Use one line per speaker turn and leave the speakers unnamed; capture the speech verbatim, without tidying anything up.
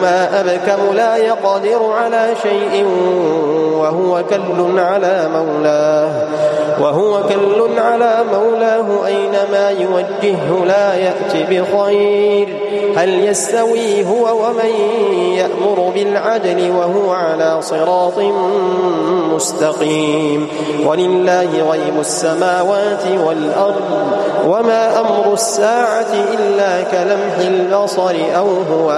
وما أبكم لا يقدر على شيء وهو كل على مولاه وهو كل على مولاه أينما يوجهه لا يأتي بخير هل يستوي هو ومن يأمر بالعدل وهو على صراط مستقيم ولله غيب السماوات والأرض وما أمر الساعة إلا كلمح البصر أو هو